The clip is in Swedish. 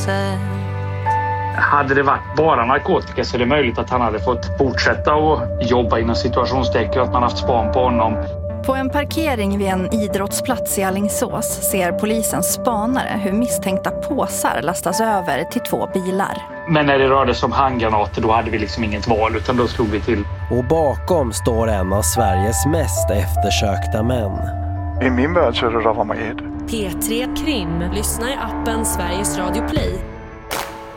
sätt. Hade det varit bara narkotika så är det möjligt att han hade fått fortsätta att jobba inom situationstecken och att man haft span på honom. På en parkering vid en idrottsplats i Alingsås ser polisens spanare hur misstänkta påsar lastas över till 2 bilar. Men när det rörde sig om handgranater då hade vi liksom inget val utan då slog vi till. Och bakom står en av Sveriges mest eftersökta män. I min värld så är det Rawa Majed. P3 Krim. Lyssna i appen Sveriges Radio Play